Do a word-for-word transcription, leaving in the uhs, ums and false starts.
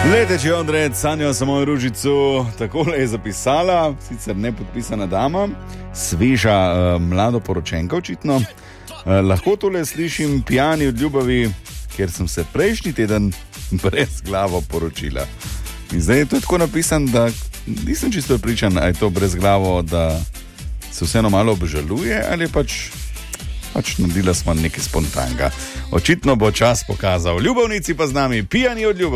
Leteči Ondrej, sanjal sem mojo ružico, takole je zapisala, sicer nepodpisana dama, sveža uh, mlado poročenka očitno. Uh, lahko tole slišim pijani od ljubavi, ker sem se prejšnji teden brez glavo poročila. In zdaj je to tako napisan, da nisem čisto pričan, ali je to brez glavo, da se vseeno malo obžaluje, ali pač, pač naredila smo nekaj spontanega. Očitno bo čas pokazal. Ljubavnici pa z nami, pijani od ljubavi.